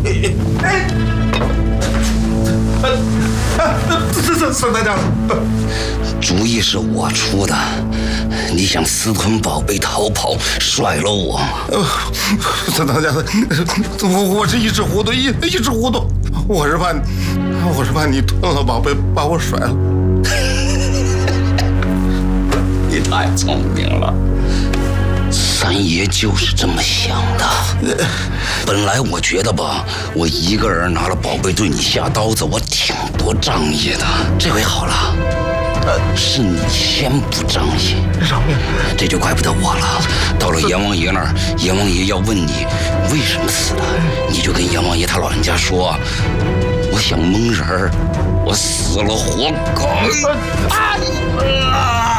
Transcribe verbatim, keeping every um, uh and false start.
哎，这这孙台长， 主意是我出的，你想私吞宝贝逃跑，甩了我吗？ 孙当家的，我我是一时糊涂，一一时糊涂，我是怕，我是怕你吞了宝贝把我甩了。 你太聪明了。三爷就是这么想的。本来我觉得吧，我一个人拿了宝贝对你下刀子，我挺多仗义的。这回好了，是你先不仗义， 饶命！ 这就怪不得我了。到了阎王爷那儿，阎王爷要问你为什么死的，你就跟阎王爷他老人家说，我想蒙人儿，我死了活该。啊！